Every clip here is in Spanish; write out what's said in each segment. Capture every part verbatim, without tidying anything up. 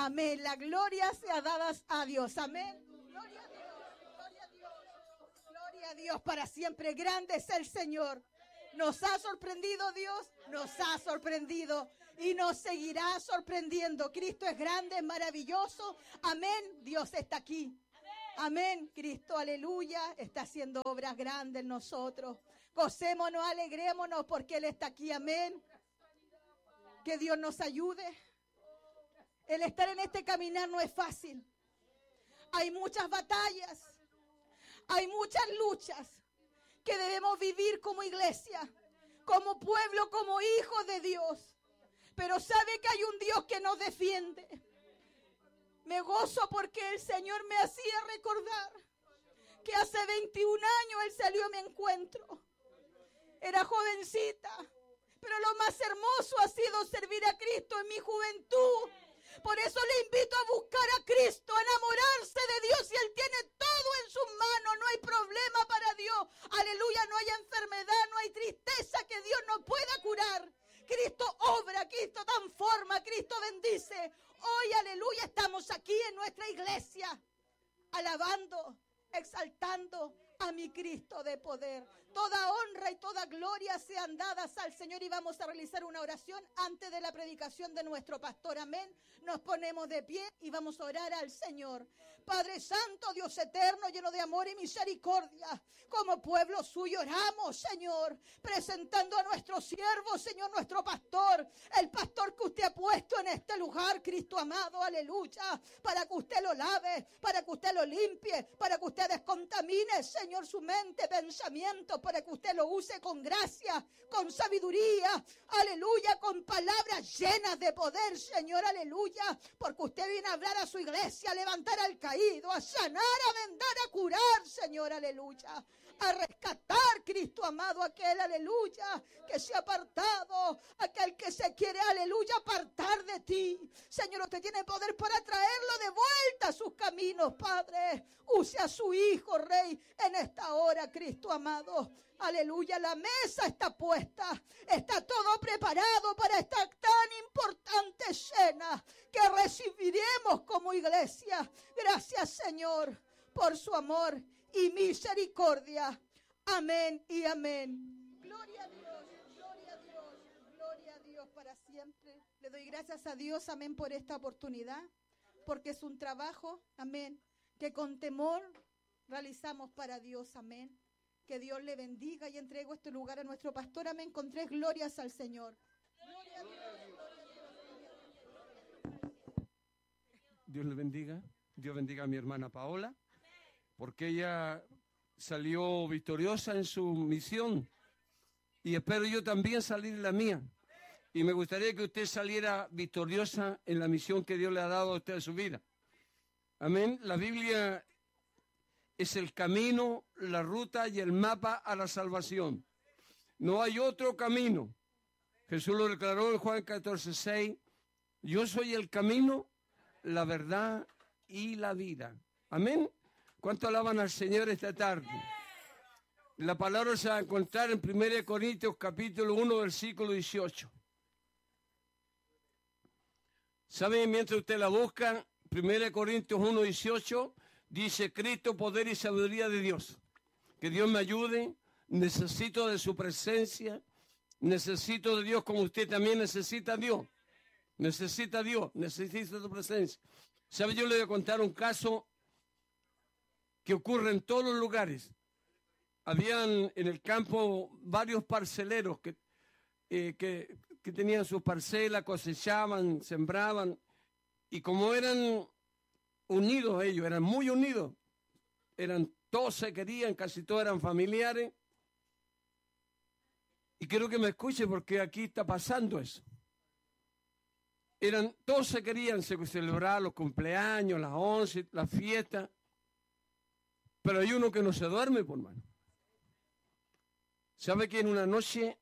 Amén. La gloria sea dada a Dios. Amén. Gloria a Dios. Gloria a Dios. Gloria a Dios para siempre. Grande es el Señor. ¿Nos ha sorprendido Dios? Nos ha sorprendido y nos seguirá sorprendiendo. Cristo es grande, es maravilloso. Amén. Dios está aquí. Amén. Cristo, aleluya, está haciendo obras grandes en nosotros. Gocémonos, alegrémonos porque Él está aquí. Amén. Que Dios nos ayude. El estar en este caminar no es fácil. Hay muchas batallas. Hay muchas luchas que debemos vivir como iglesia, como pueblo, como hijos de Dios. Pero sabe que hay un Dios que nos defiende. Me gozo porque el Señor me hacía recordar que hace veintiún años Él salió a mi encuentro. Era jovencita, pero lo más hermoso ha sido servir a Cristo en mi juventud. Por eso le invito a buscar a Cristo, a enamorarse de Dios. Y Él tiene todo en sus manos, no hay problema para Dios. Aleluya, no hay enfermedad, no hay tristeza que Dios no pueda curar. Cristo obra, Cristo transforma, Cristo bendice. Hoy, aleluya, estamos aquí en nuestra iglesia, alabando, exaltando a mi Cristo de poder. Toda honra y toda gloria sean dadas al Señor y vamos a realizar una oración antes de la predicación de nuestro pastor. Amén. Nos ponemos de pie y vamos a orar al Señor. Padre Santo, Dios eterno, lleno de amor y misericordia, como pueblo suyo oramos, Señor, presentando a nuestro siervo, Señor, nuestro pastor, el pastor que usted ha puesto en este lugar, Cristo amado, aleluya, para que usted lo lave, para que usted lo limpie, para que usted descontamine, Señor, su mente, pensamiento, para que usted lo use con gracia, con sabiduría, aleluya, con palabras llenas de poder, Señor, aleluya, porque usted viene a hablar a su iglesia, a levantar al caído, a sanar, a vendar, a curar, Señor, aleluya, a rescatar, Cristo amado, aquel, aleluya, que se ha apartado, aquel que se quiere, aleluya, apartar de ti. Señor, usted tiene poder para traerlo de vuelta a sus caminos, Padre. Use a su Hijo, Rey, en esta hora, Cristo amado. Aleluya, la mesa está puesta, está todo preparado para esta tan importante cena que recibiremos como iglesia. Gracias, Señor, por su amor y misericordia. Amén y amén. Gloria a Dios, gloria a Dios, gloria a Dios para siempre. Le doy gracias a Dios, amén, por esta oportunidad, porque es un trabajo, amén, que con temor realizamos para Dios, amén. Que Dios le bendiga y entrego este lugar a nuestro pastor, amén, con tres glorias al Señor. Gloria a Dios, gloria a Dios. Dios le bendiga, Dios bendiga a mi hermana Paola, porque ella salió victoriosa en su misión y espero yo también salir en la mía. Y me gustaría que usted saliera victoriosa en la misión que Dios le ha dado a usted en su vida. Amén. La Biblia es el camino, la ruta y el mapa a la salvación. No hay otro camino. Jesús lo declaró en Juan catorce seis. Yo soy el camino, la verdad y la vida. Amén. ¿Cuánto alaban al Señor esta tarde? La palabra se va a encontrar en primera de Corintios capítulo uno versículo dieciocho. ¿Saben? Mientras usted la busca, primera de Corintios uno dieciocho dice: Cristo, poder y sabiduría de Dios. Que Dios me ayude. Necesito de su presencia. Necesito de Dios como usted también necesita a Dios. Necesita a Dios. Necesita su presencia. ¿Sabe? Yo le voy a contar un caso que ocurre en todos los lugares. Habían en el campo varios parceleros que, eh, que, que tenían sus parcelas, cosechaban, sembraban. Y como eran unidos ellos, eran muy unidos, eran, todos se querían, casi todos eran familiares. Y quiero que me escuche porque aquí está pasando eso. Eran, todos se querían, se celebraban los cumpleaños, las once, las fiestas. Pero hay uno que no se duerme, por mano. ¿Sabe que en una noche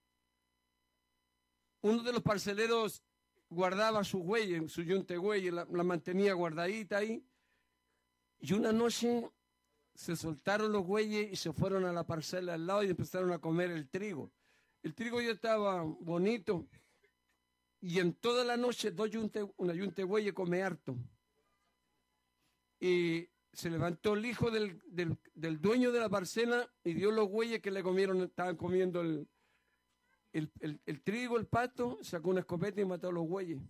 uno de los parceleros guardaba su huella, su yunte huella, la, la mantenía guardadita ahí? Y una noche se soltaron los bueyes y se fueron a la parcela al lado y empezaron a comer el trigo. El trigo ya estaba bonito y en toda la noche dos yunte, una yunta de bueyes come harto. Y se levantó el hijo del, del, del dueño de la parcela y dio los bueyes que le comieron, estaban comiendo el, el, el, el trigo, el pasto, sacó una escopeta y mató a los bueyes.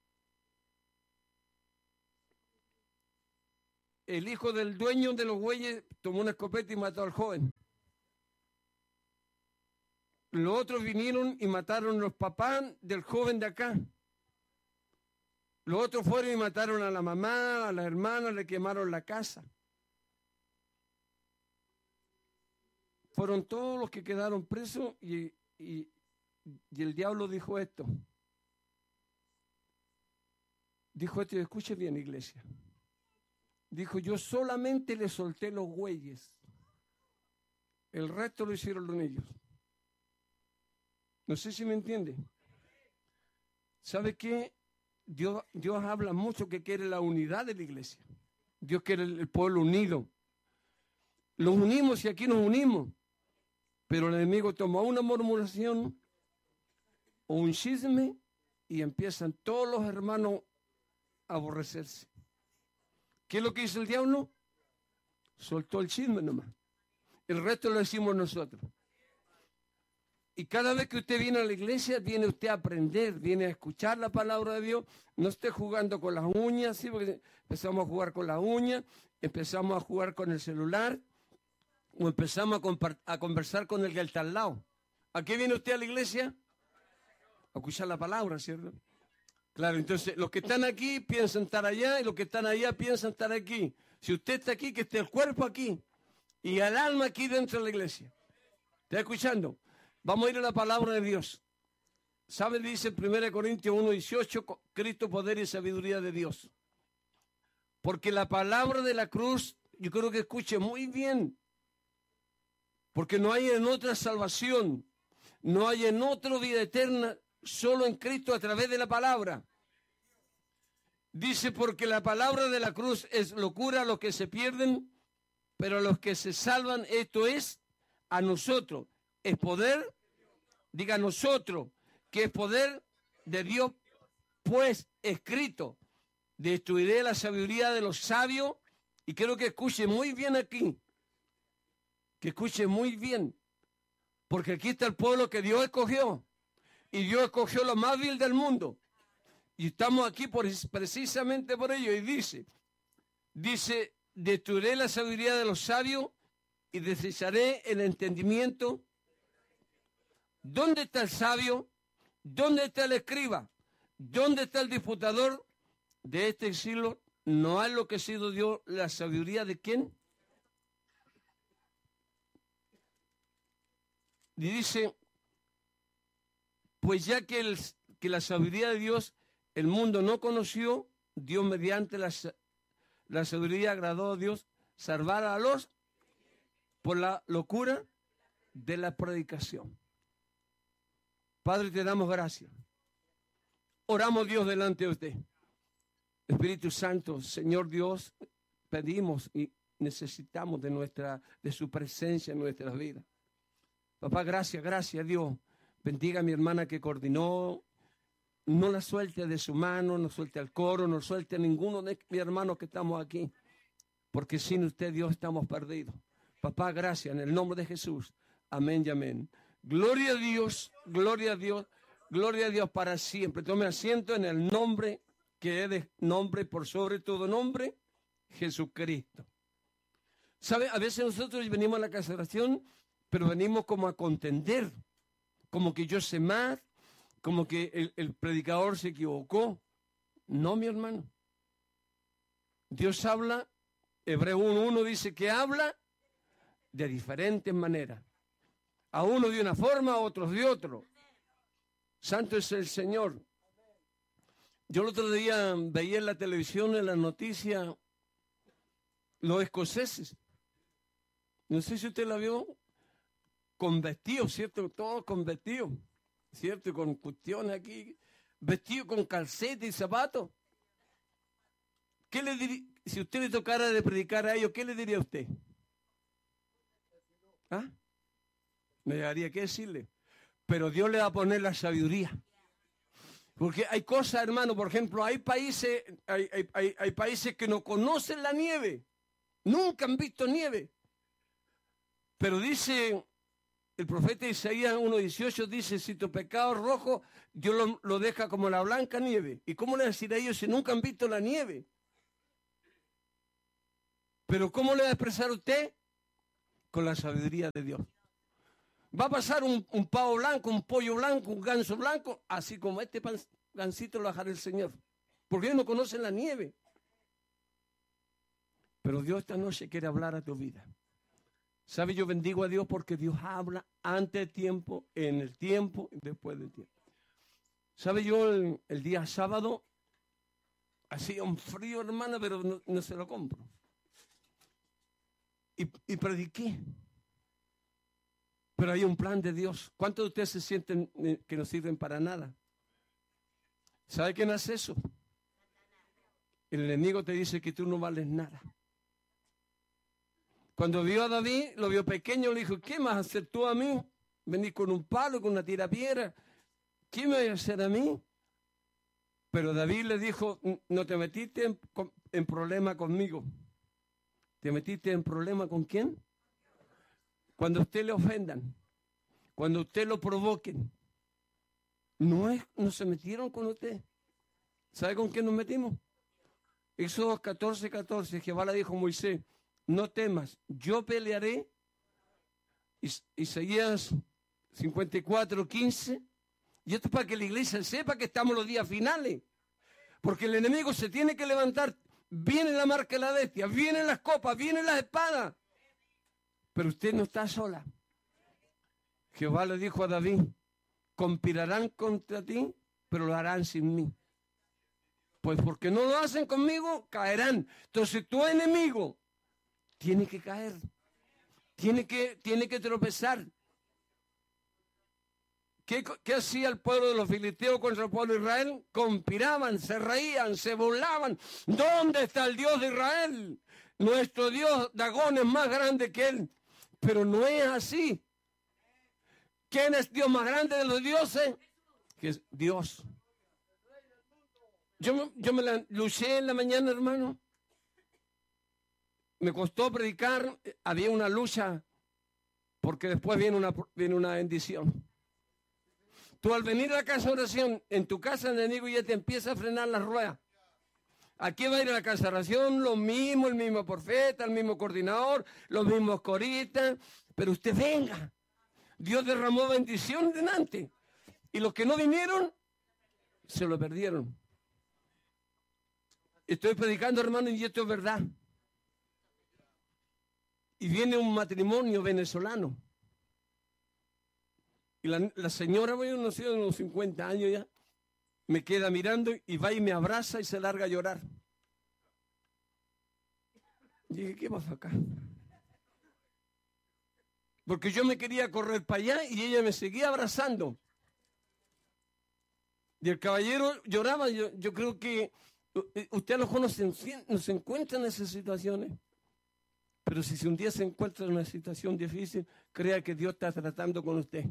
El hijo del dueño de los bueyes tomó una escopeta y mató al joven. Los otros vinieron y mataron a los papás del joven de acá. Los otros fueron y mataron a la mamá, a las hermanas, le quemaron la casa. Fueron todos los que quedaron presos y, y, y el diablo dijo esto. Dijo esto, y escuche bien, iglesia. Dijo, yo solamente le solté los bueyes. El resto lo hicieron los niños. No sé si me entiende. ¿Sabe qué? Dios, Dios habla mucho que quiere la unidad de la iglesia. Dios quiere el, el pueblo unido. Los unimos y aquí nos unimos. Pero el enemigo toma una murmuración o un chisme y empiezan todos los hermanos a aborrecerse. ¿Qué es lo que hizo el diablo? Soltó el chisme nomás. El resto lo decimos nosotros. Y cada vez que usted viene a la iglesia, viene usted a aprender, viene a escuchar la palabra de Dios. No esté jugando con las uñas, ¿sí? Porque empezamos a jugar con las uñas, empezamos a jugar con el celular, o empezamos a, a conversar con el que está al lado. ¿A qué viene usted a la iglesia? A escuchar la palabra, ¿cierto? Claro, entonces los que están aquí piensan estar allá y los que están allá piensan estar aquí. Si usted está aquí, que esté el cuerpo aquí y el alma aquí dentro de la iglesia. ¿Está escuchando? Vamos a ir a la palabra de Dios. ¿Sabe? Dice en primera Corintios uno dieciocho, Cristo, poder y sabiduría de Dios. Porque la palabra de la cruz, yo creo que escuche muy bien. Porque no hay en otra salvación, no hay en otra vida eterna, solo en Cristo a través de la palabra. Dice, porque la palabra de la cruz es locura a los que se pierden, pero a los que se salvan, esto es a nosotros. Es poder, diga nosotros, que es poder de Dios, pues escrito, destruiré la sabiduría de los sabios, y quiero que escuche muy bien aquí, que escuche muy bien, porque aquí está el pueblo que Dios escogió, y Dios escogió lo más vil del mundo, y estamos aquí por, precisamente por ello, y dice, dice, destruiré la sabiduría de los sabios, y desecharé el entendimiento. ¿Dónde está el sabio? ¿Dónde está el escriba? ¿Dónde está el disputador de este siglo? ¿No ha enloquecido Dios la sabiduría de quién? Y dice, pues ya que, el, que la sabiduría de Dios el mundo no conoció, Dios mediante la, la sabiduría agradó a Dios salvar a los por la locura de la predicación. Padre, te damos gracias. Oramos, Dios, delante de usted. Espíritu Santo, Señor Dios, pedimos y necesitamos de nuestra, de su presencia en nuestras vidas. Papá, gracias, gracias, Dios. Bendiga a mi hermana que coordinó. No la suelte de su mano, no suelte al coro, no suelte a ninguno de mis hermanos que estamos aquí. Porque sin usted, Dios, estamos perdidos. Papá, gracias, en el nombre de Jesús. Amén y amén. Gloria a Dios, gloria a Dios, gloria a Dios para siempre. Tome asiento en el nombre que es de nombre por sobre todo nombre, Jesucristo. ¿Sabe? A veces nosotros venimos a la casa de oración, pero venimos como a contender, como que yo sé más, como que el, el predicador se equivocó. No, mi hermano. Dios habla, Hebreo uno uno dice que habla de diferentes maneras. A uno de una forma, a otros de otro. Santo es el Señor. Yo el otro día veía en la televisión, en las noticias, los escoceses. No sé si usted la vio, con vestidos, ¿cierto? Todos con vestidos, ¿cierto? Y con cuestiones aquí, vestidos con calcetas y zapatos. ¿Qué le diría, si usted le tocara de predicar a ellos, qué le diría a usted? ¿Ah? Me daría que decirle. Pero Dios le va a poner la sabiduría. Porque hay cosas, hermano, por ejemplo, hay países, hay, hay, hay, hay países que no conocen la nieve. Nunca han visto nieve. Pero dice el profeta Isaías uno dieciocho, dice, si tu pecado es rojo, Dios lo, lo deja como la blanca nieve. ¿Y cómo le decir a ellos si nunca han visto la nieve? Pero ¿cómo le va a expresar usted? Con la sabiduría de Dios. Va a pasar un, un pavo blanco, un pollo blanco, un ganso blanco, así como este pan, gansito lo dejará el Señor. Porque ellos no conocen la nieve. Pero Dios esta noche quiere hablar a tu vida. ¿Sabe? Yo bendigo a Dios porque Dios habla antes del tiempo, en el tiempo y después del tiempo. ¿Sabe? Yo el, el día sábado hacía un frío, hermana, pero no, no se lo compro. Y, y prediqué. Pero hay un plan de Dios. ¿Cuántos de ustedes se sienten que no sirven para nada? ¿Sabe quién hace eso? El enemigo te dice que tú no vales nada. Cuando vio a David, lo vio pequeño, le dijo, ¿qué vas a hacer tú a mí? Venís con un palo, con una tirapiedra. ¿Qué me vas a hacer a mí? Pero David le dijo, no te metiste en, en problema conmigo. ¿Te metiste en problema con quién? Cuando a usted le ofendan, cuando a usted lo provoquen, no, es, no se metieron con usted. ¿Sabe con quién nos metimos? Éxodo catorce, catorce, Jehová le dijo a Moisés, no temas, yo pelearé. Is Isaías cincuenta y cuatro, quince. Y esto es para que la iglesia sepa que estamos en los días finales. Porque el enemigo se tiene que levantar. Viene la marca de la bestia, vienen las copas, vienen las espadas. Pero usted no está sola. Jehová le dijo a David, conspirarán contra ti, pero lo harán sin mí. Pues porque no lo hacen conmigo, caerán. Entonces tu enemigo tiene que caer. Tiene que, tiene que tropezar. ¿Qué, ¿Qué hacía el pueblo de los filisteos contra el pueblo de Israel? Conspiraban, se reían, se burlaban. ¿Dónde está el Dios de Israel? Nuestro Dios Dagón es más grande que él. Pero no es así. ¿Quién es Dios más grande de los dioses? Que es Dios. Yo, yo me la luché en la mañana, hermano. Me costó predicar. Había una lucha porque después viene una, viene una bendición. Tú al venir a la casa de oración, en tu casa el enemigo ya te empieza a frenar las ruedas. Aquí va a ir a la casa de oración, lo mismo, el mismo profeta, el mismo coordinador, los mismos coristas, pero usted venga. Dios derramó bendición delante. Y los que no vinieron, se lo perdieron. Estoy predicando, hermano, y esto es verdad. Y viene un matrimonio venezolano. Y la, la señora, bueno, no sé, de unos cincuenta años ya, me queda mirando y va y me abraza y se larga a llorar. Y dije, ¿qué pasó acá? Porque yo me quería correr para allá y ella me seguía abrazando. Y el caballero lloraba. Yo, yo creo que usted a lo mejor no se, no se encuentra en esas situaciones. Pero si un día se encuentra en una situación difícil, crea que Dios está tratando con usted.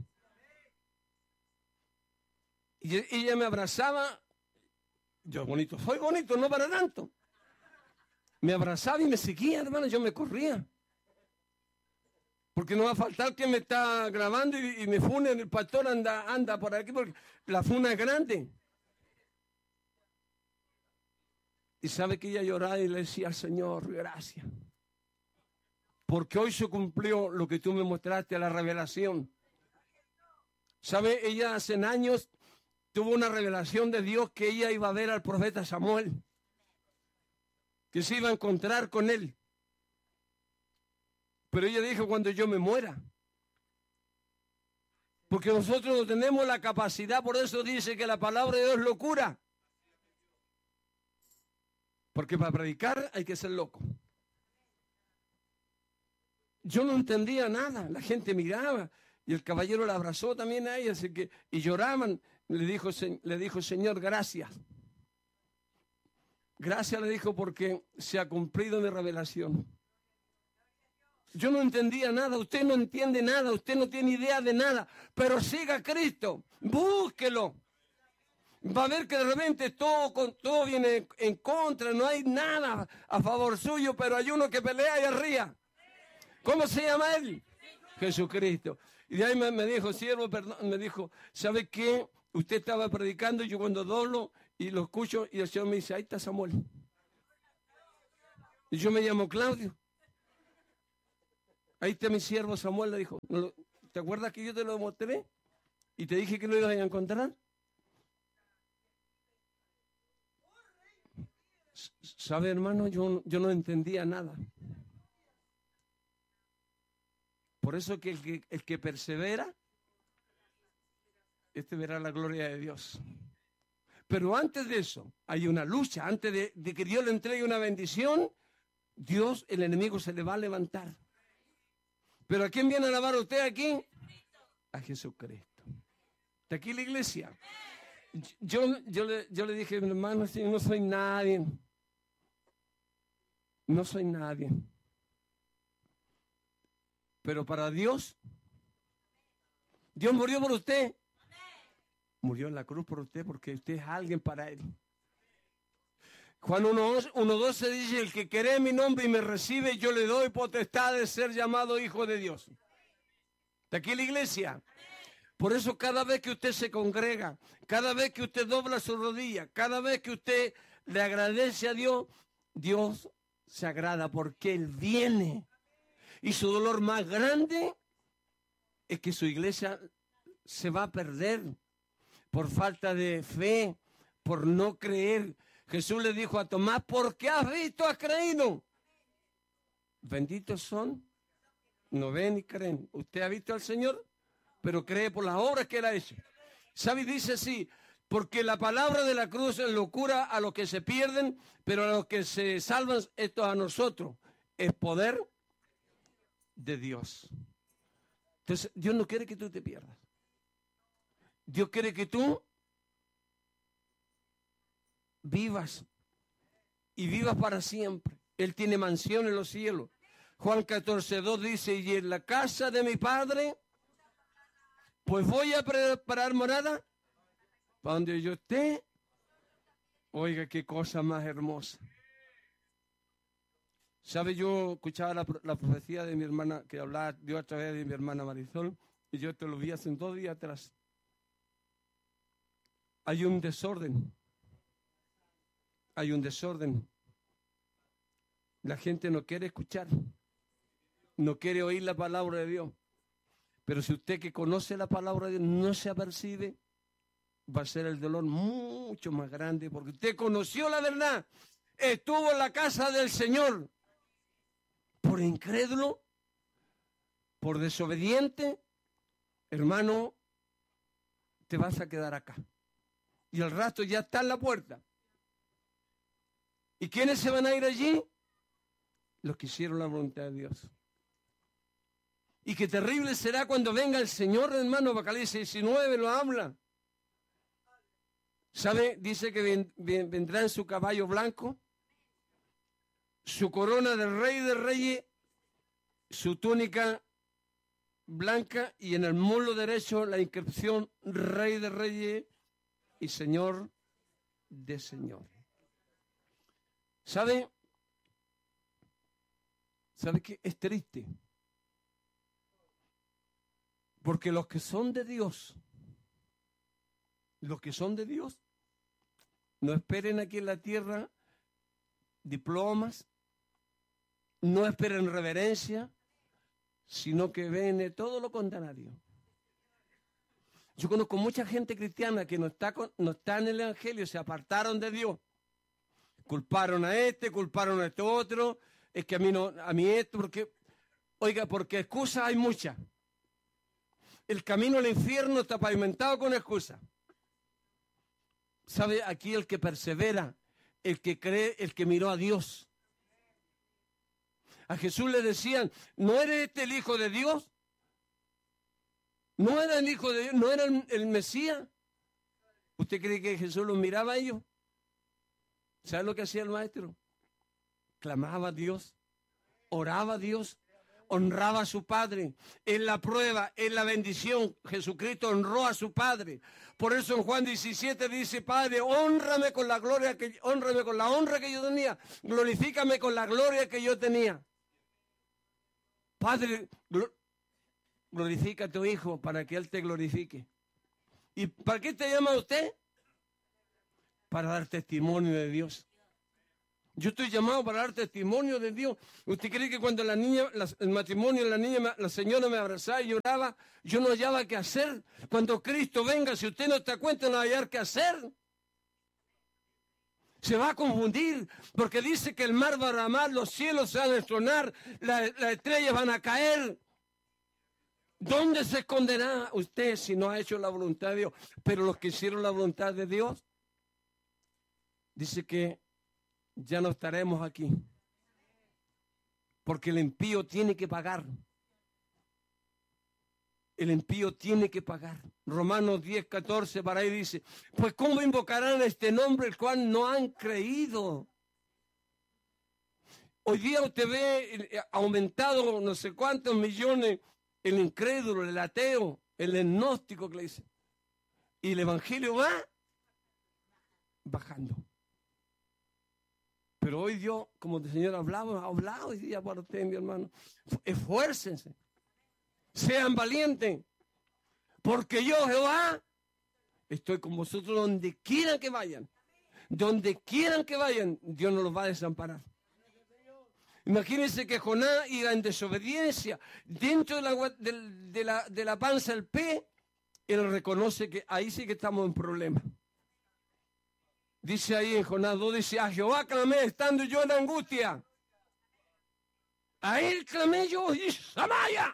Y ella me abrazaba. Yo bonito, soy bonito, no para tanto. Me abrazaba y me seguía, hermano, yo me corría. Porque no va a faltar que me está grabando y, y me funen, el pastor anda, anda por aquí, porque la funa es grande. Y sabe que ella lloraba y le decía al Señor, gracias. Porque hoy se cumplió lo que tú me mostraste, la revelación. ¿Sabe? Ella hace años tuvo una revelación de Dios que ella iba a ver al profeta Samuel. Que se iba a encontrar con él. Pero ella dijo, cuando yo me muera. Porque nosotros no tenemos la capacidad, por eso dice que la palabra de Dios es locura. Porque para predicar hay que ser loco. Yo no entendía nada, la gente miraba y el caballero la abrazó también a ella, así que, y lloraban. Le dijo, le dijo, Señor, gracias. Gracias, le dijo, porque se ha cumplido mi revelación. Yo no entendía nada, usted no entiende nada, usted no tiene idea de nada, pero siga a Cristo, búsquelo. Va a ver que de repente todo, con, todo viene en contra, no hay nada a favor suyo, pero hay uno que pelea ahí arriba. ¿Cómo se llama él? Jesucristo. Y de ahí me, me dijo, siervo, perdón, me dijo, ¿sabe qué? Usted estaba predicando y yo cuando doblo y lo escucho y el Señor me dice, ahí está Samuel. Y yo me llamo Claudio. Ahí está mi siervo Samuel, le dijo. ¿Te acuerdas que yo te lo mostré? Y te dije que lo ibas a encontrar. ¿Sabe, hermano? Yo, yo no entendía nada. Por eso que el, que el que persevera, este verá la gloria de Dios. Pero antes de eso, hay una lucha. Antes de, de que Dios le entregue una bendición, Dios, el enemigo se le va a levantar. ¿Pero a quién viene a alabar usted aquí? A Jesucristo. ¿Está aquí la iglesia? Yo, yo, le, yo le dije, hermano, si no soy nadie. No soy nadie. Pero para Dios, Dios murió por usted. Murió en la cruz por usted porque usted es alguien para Él. Juan uno doce dice, el que cree mi nombre y me recibe, yo le doy potestad de ser llamado hijo de Dios. ¿De aquí la iglesia? Por eso cada vez que usted se congrega, cada vez que usted dobla su rodilla, cada vez que usted le agradece a Dios, Dios se agrada porque Él viene. Y su dolor más grande es que su iglesia se va a perder por falta de fe, por no creer. Jesús le dijo a Tomás, ¿por qué has visto, has creído? Benditos son, no ven ni creen. Usted ha visto al Señor, pero cree por las obras que Él ha hecho. ¿Sabe? Dice así, porque la palabra de la cruz es locura a los que se pierden, pero a los que se salvan, esto a nosotros, es poder de Dios. Entonces, Dios no quiere que tú te pierdas. Dios quiere que tú vivas y vivas para siempre. Él tiene mansión en los cielos. Juan catorce dos dice, y en la casa de mi Padre, pues voy a preparar morada para donde yo esté. Oiga, qué cosa más hermosa. ¿Sabe? Yo escuchaba la, la profecía de mi hermana, que hablaba Dios a través de mi hermana Marisol, y yo te lo vi hace dos días atrás. Hay un desorden. Hay un desorden. La gente no quiere escuchar. No quiere oír la palabra de Dios. Pero si usted que conoce la palabra de Dios no se apercibe, va a ser el dolor mucho más grande, porque usted conoció la verdad. Estuvo en la casa del Señor. Por incrédulo, por desobediente, hermano, te vas a quedar acá. Y el rastro ya está en la puerta. ¿Y quiénes se van a ir allí? Los que hicieron la voluntad de Dios. Y qué terrible será cuando venga el Señor, hermano. Apocalipsis diecinueve lo habla. ¿Sabe? Dice que ven, ven, vendrá en su caballo blanco, su corona de rey de reyes, su túnica blanca y en el muslo derecho la inscripción Rey de Reyes y Señor de Señores. ¿Sabe? ¿Sabe qué? Es triste. Porque los que son de Dios, los que son de Dios, no esperen aquí en la tierra diplomas, no esperen reverencia, sino que ven todo lo contrario. Yo conozco mucha gente cristiana que no está, con, no está en el Evangelio, se apartaron de Dios. Culparon a este, culparon a este otro, es que a mí no, a mí esto, porque, oiga, porque excusas hay muchas. El camino al infierno está pavimentado con excusas. ¿Sabe? Aquí el que persevera, el que cree, el que miró a Dios. A Jesús le decían, ¿no eres este el Hijo de Dios? ¿No era el Hijo de Dios? ¿No era el, el Mesías? ¿Usted cree que Jesús los miraba a ellos? ¿Sabe lo que hacía el maestro? Clamaba a Dios, oraba a Dios. honraba a su padre. En la prueba, en la bendición, Jesucristo honró a su padre. Por eso en Juan diecisiete dice, Padre, honrame con la gloria que, honrame con la honra que yo tenía. Glorifícame con la gloria que yo tenía. Padre, glorifica a tu Hijo para que Él te glorifique. ¿Y para qué te llama usted? Para dar testimonio de Dios. Yo estoy llamado para dar testimonio de Dios. ¿Usted cree que cuando la niña, la, el matrimonio, la niña, la señora me abrazaba y lloraba, yo no hallaba qué hacer? Cuando Cristo venga, si usted no está cuenta, no va a hallar qué hacer. Se va a confundir, porque dice que el mar va a ramar, los cielos se van a destronar, las, las estrellas van a caer. ¿Dónde se esconderá usted si no ha hecho la voluntad de Dios? Pero los que hicieron la voluntad de Dios, dice que ya no estaremos aquí. Porque el impío tiene que pagar. El impío tiene que pagar. Romanos diez, catorce, para ahí dice, pues ¿cómo invocarán este nombre el cual no han creído? Hoy día usted ve aumentado no sé cuántos millones el incrédulo, el ateo, el agnóstico que le dice. Y el evangelio va bajando. Pero hoy Dios, como el Señor hablaba, ha hablado hoy día para usted, mi hermano. Esfuércense. Sean valientes. Porque yo, Jehová, estoy con vosotros donde quieran que vayan. Donde quieran que vayan, Dios no los va a desamparar. Imagínense que Jonás iba en desobediencia. Dentro de la, de, de la, de la panza del pez, él reconoce que ahí sí que estamos en problemas. Dice ahí en Jonás dos, dice, a Jehová clamé estando yo en angustia. A él clamé yo y Samaya.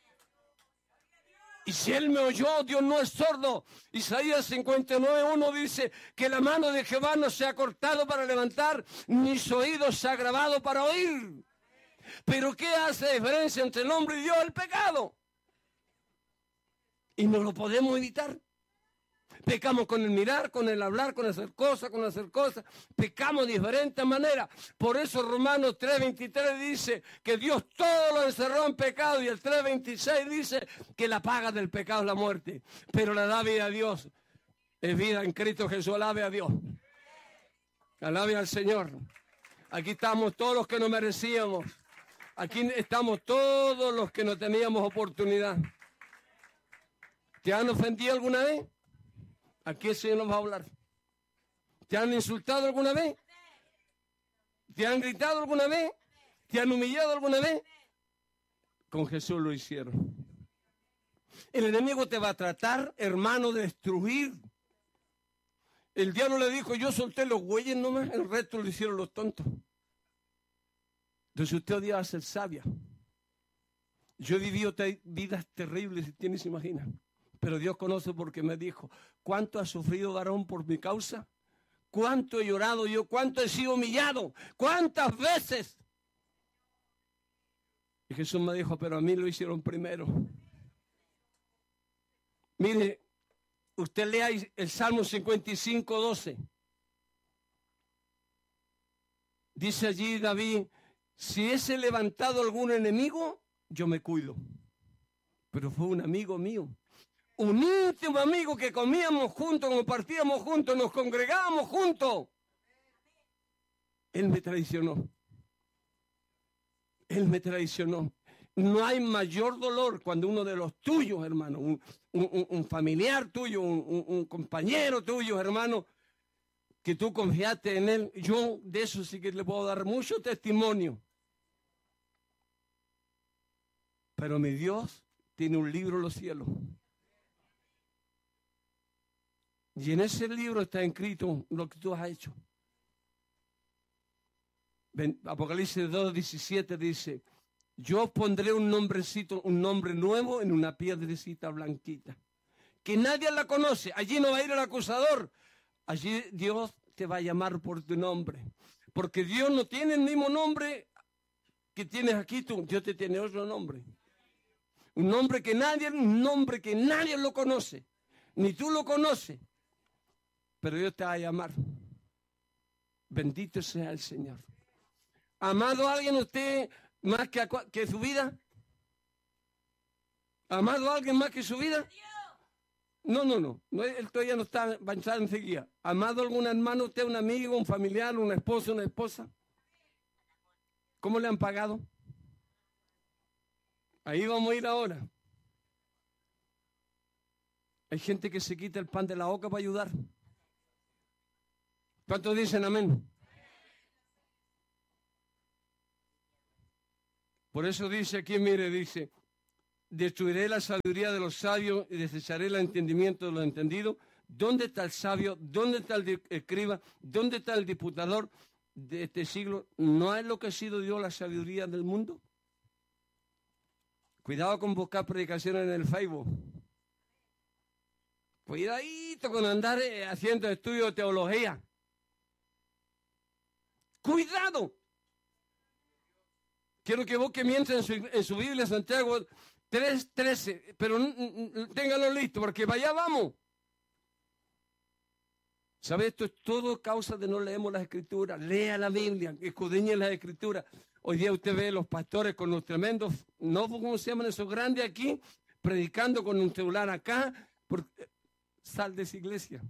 Y si él me oyó, Dios no es sordo. Isaías cincuenta y nueve, uno dice que la mano de Jehová no se ha cortado para levantar, ni su oído se ha agravado para oír. Pero ¿qué hace diferencia entre el hombre y Dios? El pecado. Y no lo podemos evitar. Pecamos con el mirar, con el hablar, con hacer cosas, con hacer cosas. Pecamos de diferentes maneras. Por eso Romanos tres veintitrés dice que Dios todo lo encerró en pecado. Y el tres veintiséis dice que la paga del pecado es la muerte. Pero la da vida a Dios. Es vida en Cristo Jesús. Alabe a Dios. Alabe al Señor. Aquí estamos todos los que no merecíamos. Aquí estamos todos los que no teníamos oportunidad. ¿Te han ofendido alguna vez? Aquí el Señor nos va a hablar. ¿Te han insultado alguna vez? ¿Te han gritado alguna vez? ¿Te han humillado alguna vez? Con Jesús lo hicieron. El enemigo te va a tratar, hermano, de destruir. El diablo le dijo, yo solté los bueyes nomás, el resto lo hicieron los tontos. Entonces usted odia ser sabia. Yo he vivido te- vidas terribles, si ustedes se imaginan. Pero Dios conoce porque me dijo, ¿cuánto ha sufrido varón por mi causa? ¿Cuánto he llorado yo? ¿Cuánto he sido humillado? ¿Cuántas veces? Y Jesús me dijo, pero a mí lo hicieron primero. Mire, usted lea el Salmo cincuenta y cinco, doce. Dice allí David, si es levantado algún enemigo, yo me cuido. Pero fue un amigo mío. Un íntimo amigo que comíamos juntos, compartíamos juntos, nos congregábamos juntos. Él me traicionó. Él me traicionó. No hay mayor dolor cuando uno de los tuyos, hermano, un, un, un familiar tuyo, un, un, un compañero tuyo, hermano, que tú confiaste en él. Yo de eso sí que le puedo dar mucho testimonio. Pero mi Dios tiene un libro en los cielos. Y en ese libro está escrito lo que tú has hecho. Apocalipsis dos, diecisiete dice, yo pondré un nombrecito, un nombre nuevo en una piedrecita blanquita, que nadie la conoce. Allí no va a ir el acusador. Allí Dios te va a llamar por tu nombre. Porque Dios no tiene el mismo nombre que tienes aquí tú. Dios te tiene otro nombre. Un nombre que nadie, un nombre que nadie lo conoce. Ni tú lo conoces. Pero Dios te va a llamar. Bendito sea el Señor. ¿Ha amado a alguien usted más que, a, que su vida? ¿Amado a alguien más que su vida? No, no, no. no él todavía no está, va a entrar enseguida. ¿Amado a algún hermano, usted, un amigo, un familiar, una esposa, una esposa? ¿Cómo le han pagado? Ahí vamos a ir ahora. Hay gente que se quita el pan de la boca para ayudar. ¿Cuántos dicen amén? Por eso dice aquí, mire, dice, destruiré la sabiduría de los sabios y desecharé el entendimiento de los entendidos. ¿Dónde está el sabio? ¿Dónde está el escriba? ¿Dónde está el disputador de este siglo? ¿No ha enloquecido Dios la sabiduría del mundo? Cuidado con buscar predicaciones en el Facebook. Cuidadito con andar eh, haciendo estudios de teología. ¡Cuidado! Quiero que busque mientras en su, en su Biblia, Santiago tres trece, pero ténganlo listo, porque para allá vamos. ¿Sabe? Esto es todo causa de no leemos las Escrituras. Lea la Biblia, escudriñe las Escrituras. Hoy día usted ve a los pastores con los tremendos, no como se llaman esos grandes aquí, predicando con un celular acá. Por, sal de esa iglesia.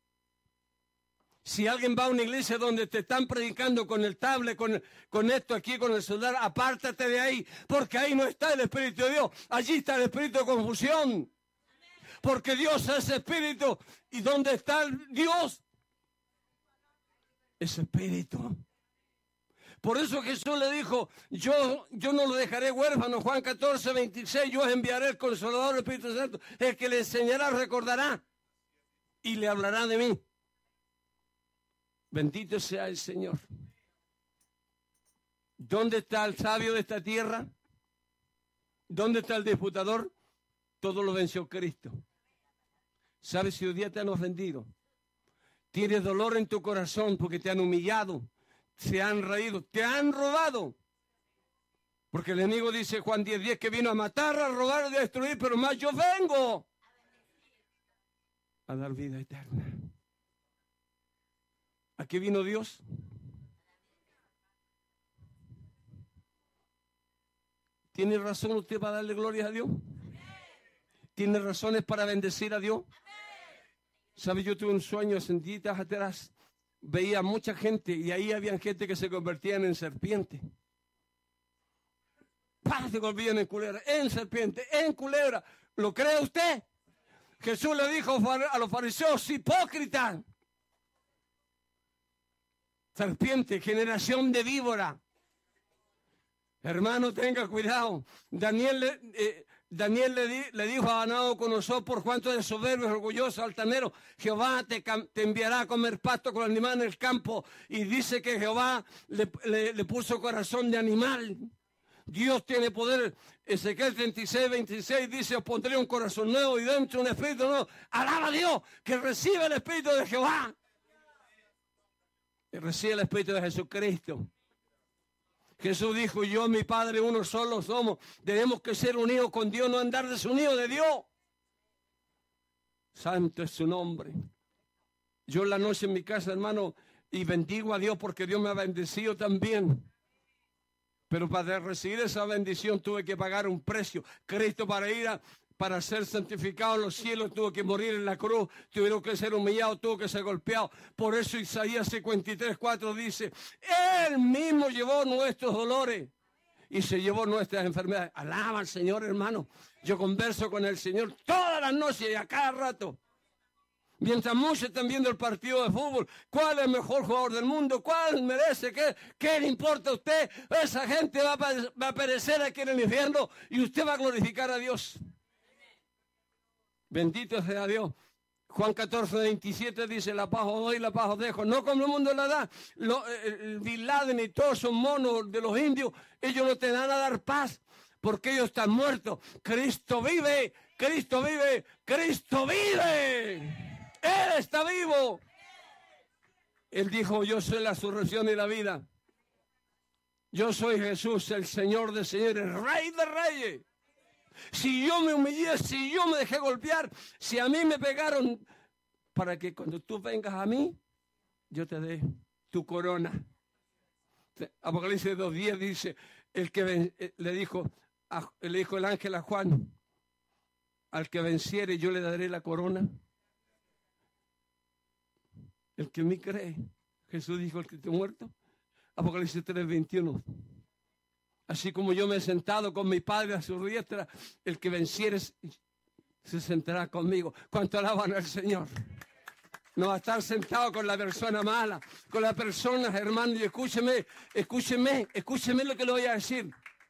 Si alguien va a una iglesia donde te están predicando con el tablet, con, con esto aquí, con el celular, apártate de ahí, porque ahí no está el Espíritu de Dios, allí está el espíritu de confusión. Porque Dios es espíritu, ¿y dónde está el Dios? Es espíritu. Por eso Jesús le dijo, yo, yo no lo dejaré huérfano, Juan catorce, veintiséis, yo os enviaré el Consolador, el Espíritu Santo, el que le enseñará, recordará, y le hablará de mí. Bendito sea el Señor. ¿Dónde está el sabio de esta tierra? ¿Dónde está el disputador? Todo lo venció Cristo. ¿Sabes si hoy día te han ofendido? Tienes dolor en tu corazón porque te han humillado, se han reído, te han robado. Porque el enemigo dice, Juan diez, diez, que vino a matar, a robar, a destruir, pero más yo vengo a dar vida eterna. ¿A qué vino Dios? ¿Tiene razón usted para darle gloria a Dios? ¿Tiene razones para bendecir a Dios? ¿Sabe? Yo tuve un sueño hace días atrás. Veía mucha gente y ahí había gente que se convertían en serpiente. ¡Pah! Se convertían en culebra, en serpiente, en culebra. ¿Lo cree usted? Jesús le dijo a los fariseos, hipócritas. Serpiente, generación de víbora. Hermano, tenga cuidado. Daniel, eh, Daniel le, di, le dijo a Nabucodonosor, por cuanto de soberbio, orgulloso, altanero, Jehová te, te enviará a comer pasto con animales en el campo. Y dice que Jehová le, le, le puso corazón de animal. Dios tiene poder. Ezequiel treinta y seis, veintiséis dice, os pondré un corazón nuevo y dentro un espíritu nuevo. Alaba a Dios, que recibe el espíritu de Jehová. Y recibe el espíritu de Jesucristo. Jesús dijo, yo, mi Padre, uno solo somos. Debemos que ser unidos con Dios, no andar desunidos de Dios. Santo es su nombre. Yo en la noche en mi casa, hermano, y bendigo a Dios porque Dios me ha bendecido también. Pero para recibir esa bendición tuve que pagar un precio. Cristo para ir a... Para ser santificado en los cielos tuvo que morir en la cruz, tuvieron que ser humillados, tuvo que ser golpeado. Por eso Isaías cincuenta y tres, cuatro dice, Él mismo llevó nuestros dolores y se llevó nuestras enfermedades. Alaba al Señor, hermano. Yo converso con el Señor todas las noches y a cada rato. Mientras muchos están viendo el partido de fútbol, ¿cuál es el mejor jugador del mundo? ¿Cuál merece? ¿Qué, qué le importa a usted? Esa gente va a, va a perecer aquí en el infierno y usted va a glorificar a Dios. Bendito sea Dios. Juan catorce, veintisiete dice, la paz os doy, la paz os dejo. No como el mundo la da. Lo, el Bin Laden y todos esos monos de los indios, ellos no te dan a dar paz porque ellos están muertos. Cristo vive, Cristo vive, Cristo vive. Él está vivo. Él dijo, yo soy la resurrección y la vida. Yo soy Jesús, el Señor de señores, Rey de reyes. Si yo me humillé, si yo me dejé golpear, si a mí me pegaron, para que cuando tú vengas a mí, yo te dé tu corona. Apocalipsis dos diez dice, el que le dijo, a, le dijo el ángel a Juan, al que venciere yo le daré la corona. El que en mí cree, Jesús dijo, el que esté muerto. Apocalipsis tres, veintiuno. Así como yo me he sentado con mi Padre a su diestra, el que venciere se sentará conmigo. ¿Cuánto alaban al Señor? No va a estar sentado con la persona mala, con las personas, hermano, y escúcheme, escúcheme, escúcheme lo que le voy a decir.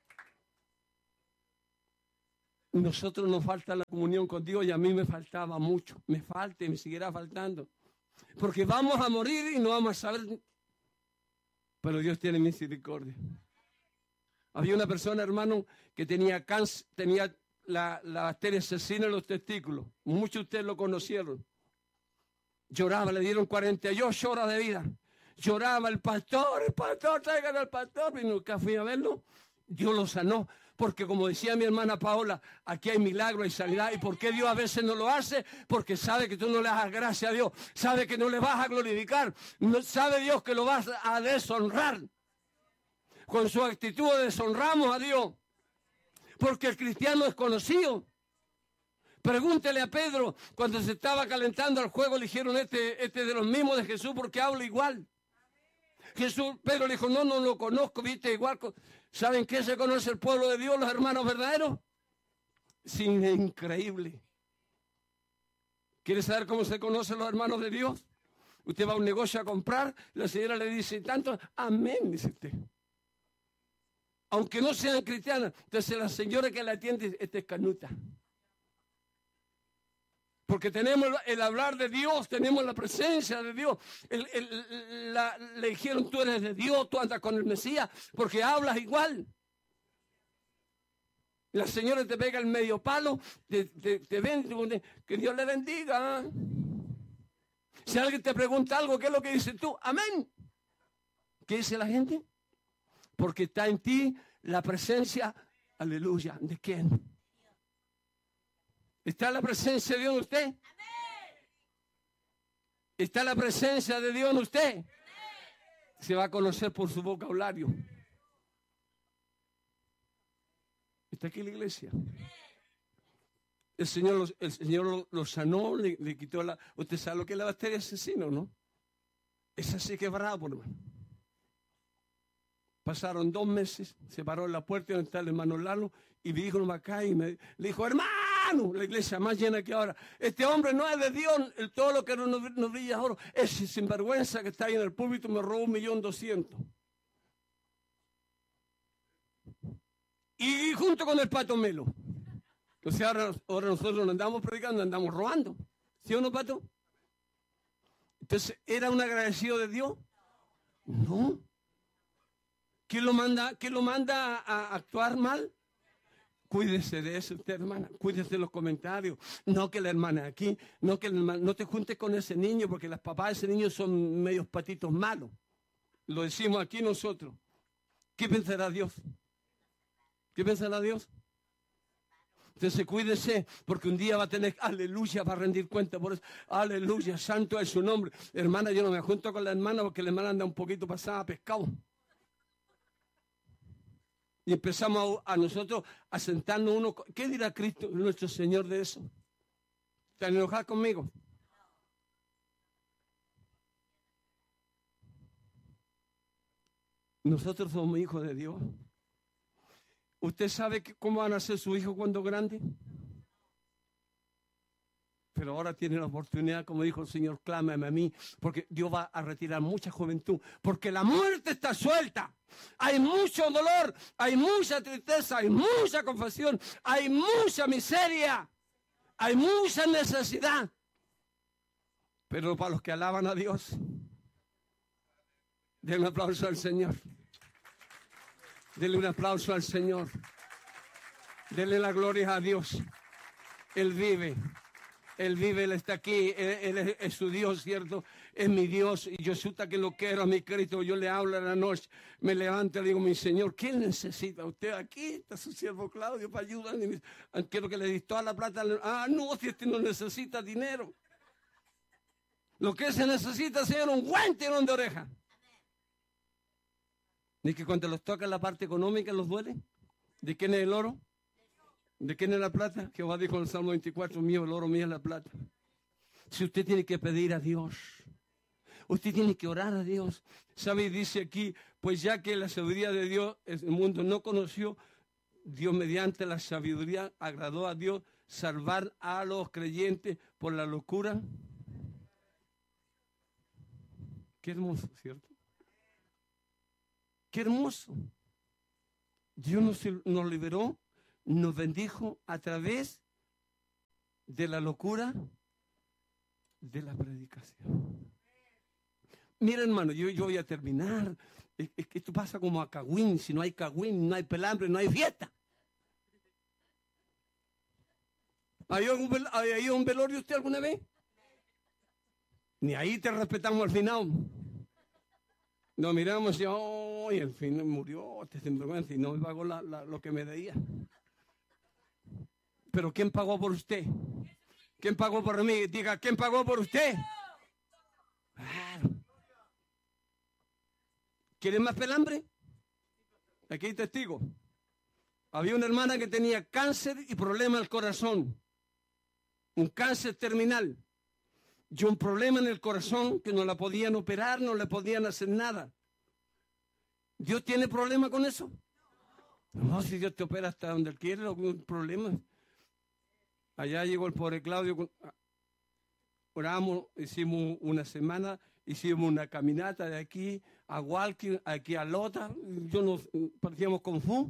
Nosotros nos falta la comunión con Dios y a mí me faltaba mucho, me falta y me seguirá faltando. Porque vamos a morir y no vamos a saber, pero Dios tiene misericordia. Había una persona, hermano, que tenía cáncer, tenía la, la bacteria asesina en los testículos. Muchos de ustedes lo conocieron. Lloraba, le dieron cuarenta y ocho horas de vida. Lloraba el pastor, el pastor, traigan al pastor. Y nunca fui a verlo. Dios lo sanó. Porque como decía mi hermana Paola, aquí hay milagro, hay sanidad. ¿Y por qué Dios a veces no lo hace? Porque sabe que tú no le das gracia a Dios. Sabe que no le vas a glorificar. No, sabe Dios que lo vas a deshonrar. Con su actitud deshonramos a Dios. Porque el cristiano es conocido. Pregúntele a Pedro, cuando se estaba calentando el juego, le dijeron, este, este de los mismos de Jesús, porque habla igual. Jesús, Pedro le dijo, no, no lo conozco, viste igual. ¿Saben qué se conoce el pueblo de Dios, los hermanos verdaderos? Sí, es increíble. ¿Quiere saber cómo se conocen los hermanos de Dios? Usted va a un negocio a comprar, la señora le dice tanto, amén, dice usted. Aunque no sean cristianas, entonces la señora que la atiende, esta es canuta. Porque tenemos el hablar de Dios, tenemos la presencia de Dios. El, el, la, le dijeron, tú eres de Dios, tú andas con el Mesías, porque hablas igual. La señora te pega el medio palo, te, te, te ven, que Dios le bendiga. Si alguien te pregunta algo, ¿qué es lo que dices tú? Amén. ¿Qué dice la gente? Porque está en ti la presencia, aleluya, ¿de quién? ¿Está la presencia de Dios en usted? Amén. ¿Está la presencia de Dios en usted? Amén. Se va a conocer por su vocabulario. ¿Está aquí la iglesia? Amén. El Señor, lo, el Señor lo, lo sanó, le, le quitó la... Usted sabe lo que es la bacteria asesina, ¿no? Es así que bravo, hermano. Pasaron dos meses, se paró en la puerta donde está el hermano Lalo y me dijo acá y me le dijo, hermano, la iglesia más llena que ahora. Este hombre no es de Dios, el, todo lo que nos, nos brilla ahora. Ese sinvergüenza que está ahí en el púlpito me robó un millón doscientos. Y, y junto con el Pato Melo. O sea, ahora, ahora nosotros no andamos predicando, andamos robando. ¿Sí o no, Pato? Entonces, ¿era un agradecido de Dios? No. ¿Quién lo manda, quién lo manda a, a actuar mal? Cuídese de eso, usted, hermana. Cuídese de los comentarios. No que la hermana aquí, no que la hermana, no te juntes con ese niño, porque las papás de ese niño son medios patitos malos. Lo decimos aquí nosotros. ¿Qué pensará Dios? ¿Qué pensará Dios? Entonces cuídese, porque un día va a tener, aleluya, va a rendir cuenta por eso. Aleluya, santo es su nombre. Hermana, yo no me junto con la hermana porque la hermana anda un poquito pasada a pescado. Y empezamos a, a nosotros a sentarnos uno. ¿Qué dirá Cristo, nuestro Señor, de eso? ¿Están enojados conmigo? Nosotros somos hijos de Dios. ¿Usted sabe que, cómo van a ser sus hijos cuando grandes? Pero ahora tiene la oportunidad, como dijo el Señor, clámame a mí, porque Dios va a retirar mucha juventud, porque la muerte está suelta. Hay mucho dolor, hay mucha tristeza, hay mucha confesión, hay mucha miseria, hay mucha necesidad. Pero para los que alaban a Dios, denle un aplauso al Señor. Denle un aplauso al Señor. Denle la gloria a Dios. Él vive. Él vive, Él está aquí, Él, él es, es su Dios, ¿cierto? Es mi Dios y yo resulta que lo quiero a mi Cristo. Yo le hablo en la noche, me levanto y le digo, mi Señor, ¿qué necesita usted? Aquí está su siervo Claudio para ayudar. Quiero que le dé toda la plata. Ah, no, si este no necesita dinero. Lo que se necesita, Señor, un guante y un de oreja. ¿Y que cuando los toca la parte económica los duele? ¿De quién es el oro? ¿De quién es la plata? Jehová dijo en el Salmo veinticuatro, mío el oro, mío es la plata. Si usted tiene que pedir a Dios, usted tiene que orar a Dios. ¿Sabe? Dice aquí, pues ya que la sabiduría de Dios el mundo no conoció, Dios mediante la sabiduría agradó a Dios salvar a los creyentes por la locura. Qué hermoso, ¿cierto? Qué hermoso. Dios nos, nos liberó, nos bendijo a través de la locura de la predicación. Mira, hermano, yo, yo voy a terminar. Es, es que esto pasa como a Cagüín. Si no hay Cagüín, no hay pelambre, no hay fiesta. ¿Ha ido a un velorio usted alguna vez? Ni ahí te respetamos al final. Nos miramos y, oh, y al fin murió este sinvergüenza y no me pagó la, la, lo que me debía. Pero ¿quién pagó por usted? ¿Quién pagó por mí? Diga, ¿quién pagó por usted? Claro. ¿Quieren más pelambre? Aquí hay testigos. Había una hermana que tenía cáncer y problema al corazón. Un cáncer terminal. Y un problema en el corazón que no la podían operar, no le podían hacer nada. ¿Dios tiene problema con eso? No, si Dios te opera hasta donde Él quiere, no hay problema. Allá llegó el pobre Claudio. Oramos, hicimos una semana, hicimos una caminata de aquí a Walking, aquí a Lota. Yo nos parecíamos con Fu.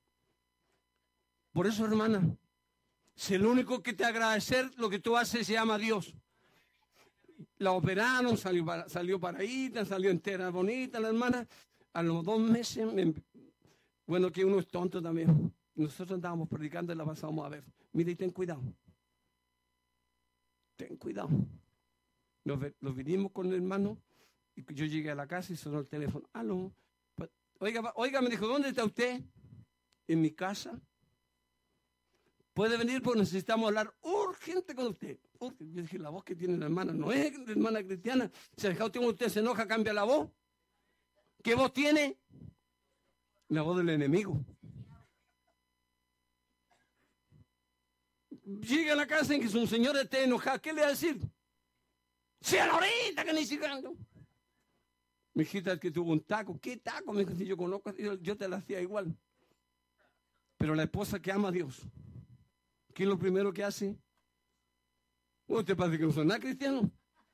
Por eso, hermana, si el único que te agradecer lo que tú haces se llama Dios. La operaron, salió, salió paradita, salió entera, bonita la hermana. A los dos meses, me, bueno, que uno es tonto también. Nosotros andábamos predicando y la pasamos a ver. Mira, y ten cuidado. Ten cuidado. Nos, nos vinimos con el hermano y yo llegué a la casa y sonó el teléfono. Aló. Oiga, oiga, me dijo, ¿dónde está usted? En mi casa. Puede venir porque necesitamos hablar urgente con usted. Urgente. Yo dije, la voz que tiene la hermana no es la hermana cristiana. Si al cabo usted se enoja, cambia la voz. ¿Qué voz tiene? La voz del enemigo. Llega a la casa en que su señor esté enojado. ¿Qué le va a decir? ¡Sí, ahorita que ni siquiera! Mi hijita que tuvo un taco. ¿Qué taco? Me dijo, si yo conozco, yo, yo te la hacía igual. Pero la esposa que ama a Dios, ¿qué es lo primero que hace? ¿Usted parece que no son nada cristiano?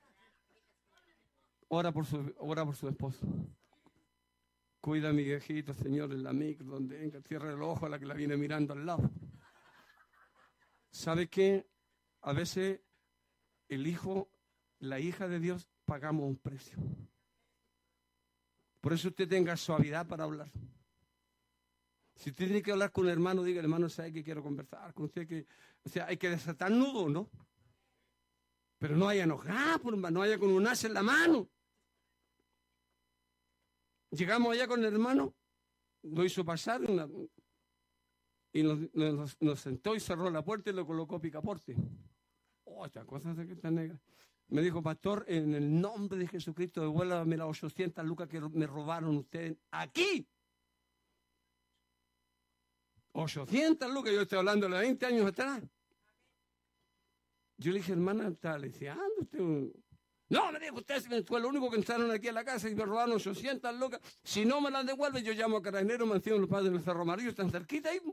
Ora por su, ora por su esposo. Cuida a mi viejito, Señor, en la micro, donde venga, cierra el ojo a la que la viene mirando al lado. ¿Sabe qué? A veces el hijo, la hija de Dios, pagamos un precio. Por eso usted tenga suavidad para hablar. Si usted tiene que hablar con un hermano, diga, hermano, sabe que quiero conversar con usted. Que, o sea, hay que desatar nudo, ¿no? Pero no haya enojado, no haya con un hacha en la mano. Llegamos allá con el hermano, lo hizo pasar una, y nos, nos, nos sentó y cerró la puerta y lo colocó picaporte. Oh, esta cosa es que está negra. Me dijo, pastor, en el nombre de Jesucristo, devuélvame las ochocientas lucas que me robaron ustedes aquí. ochocientas lucas, yo estoy hablando de veinte años atrás. Yo le dije, hermana, está leseando usted. No, me dijo, usted fue lo único que entraron aquí a la casa y me robaron ochocientas lucas. Si no me las devuelve, yo llamo a Carabineros, menciono los padres del Cerro Amarillo, están cerquita ahí.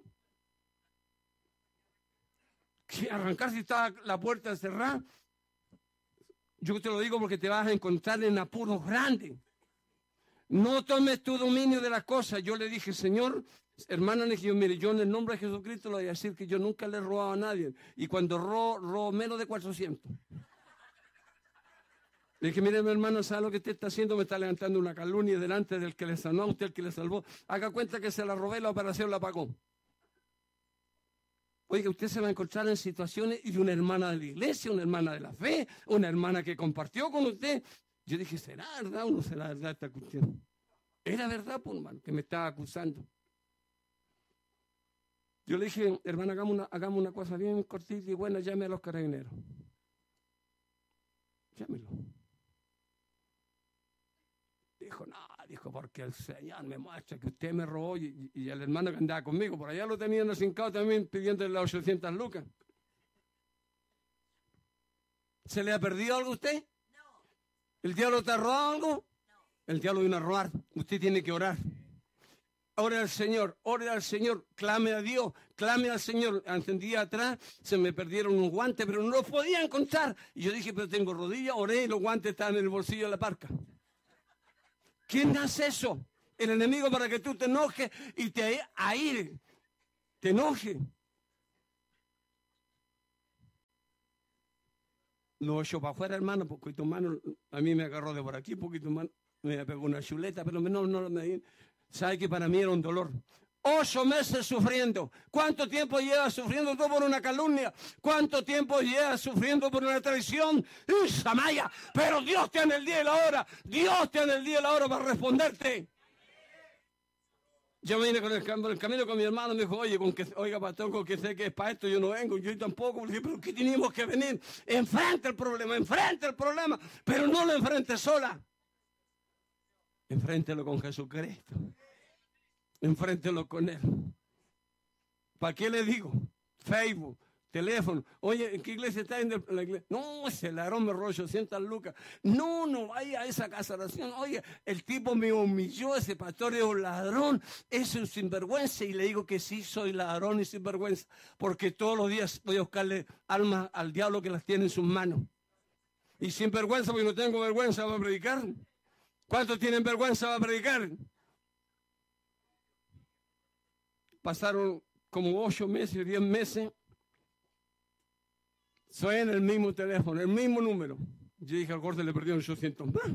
Que arrancar si está la puerta cerrada. Yo te lo digo porque te vas a encontrar en apuros grandes. No tomes tu dominio de las cosas. Yo le dije, Señor, hermana, le dije, mire, yo en el nombre de Jesucristo le voy a decir que yo nunca le he robado a nadie. Y cuando robo, robo menos de cuatrocientos. Le dije, mire, mi hermano, ¿sabe lo que usted está haciendo? Me está levantando una calumnia delante del que le sanó, a usted el que le salvó. Haga cuenta que se la robé, la operación la pagó. Oiga, usted se va a encontrar en situaciones y una hermana de la iglesia, una hermana de la fe, una hermana que compartió con usted. Yo dije, ¿será verdad o no será verdad esta cuestión? Era verdad, pues, hermano, que me estaba acusando. Yo le dije, hermano, hagamos una, hagamos una cosa bien cortita y buena, llame a los carabineros. Llámelo. Dijo, no, dijo, dijo, porque el Señor me muestra que usted me robó, y, y el hermano que andaba conmigo, por allá lo tenían asincado también pidiéndole las ochocientas lucas. ¿Se le ha perdido algo a usted? No. ¿El diablo te ha robado algo? No. El diablo vino a robar. Usted tiene que orar. Ore al Señor, ore al Señor, clame a Dios, clame al Señor. Hace un día atrás se me perdieron unos guantes, pero no los podía encontrar. Y yo dije, pero tengo rodillas, oré y los guantes están en el bolsillo de la parca. ¿Quién hace eso? El enemigo, para que tú te enojes y te aire, te enoje. Lo echo para afuera, hermano, porque tu mano a mí me agarró de por aquí, porque tu mano me pegó una chuleta, pero no, no me... ¿Sabe que para mí era un dolor? Ocho meses sufriendo. ¿Cuánto tiempo llevas sufriendo tú por una calumnia? ¿Cuánto tiempo llevas sufriendo por una traición? ¡Y Samaya! Pero Dios tiene el día y la hora. Dios tiene el día y la hora para responderte. Yo vine con el, el camino con mi hermano, me dijo, oye, con que, oiga, pastor, con que sé que es para esto, yo no vengo, yo tampoco. Le dije, pero ¿qué tenemos que venir? Enfrente el problema, enfrente el problema, pero no lo enfrente sola. Enfréntelo con Jesucristo. Enfréntelo con Él. ¿Para qué le digo? Facebook, teléfono. Oye, ¿en qué iglesia está? En la iglesia? No, ese ladrón me robó ochocientas lucas. No, no vaya a esa casa de oración. Oye, el tipo me humilló, ese pastor es un ladrón, es un sinvergüenza. Y le digo que sí, soy ladrón y sinvergüenza, porque todos los días voy a buscarle almas al diablo que las tiene en sus manos. Y sinvergüenza porque no tengo vergüenza para predicar. ¿Cuántos tienen vergüenza para predicar? Pasaron como ocho meses, diez meses. Suena el mismo teléfono, el mismo número. Yo dije al gordo, le perdieron ochocientos más.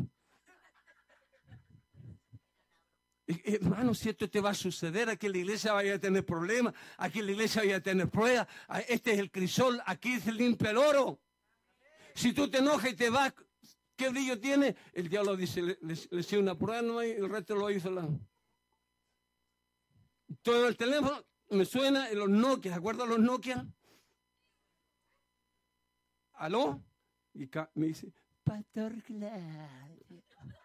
Y, hermano, si esto te va a suceder, aquí en la iglesia vaya a tener problemas, aquí en la iglesia vaya a tener pruebas. Este es el crisol, aquí se limpia el oro. Si tú te enojas y te vas... ¿Qué brillo tiene? El diablo dice, le, le, le hice una prueba, no hay, el resto lo hizo la... Todo el teléfono me suena en los Nokia, ¿se acuerdan los Nokia? ¿Aló? Y me dice, Pastor Claudio.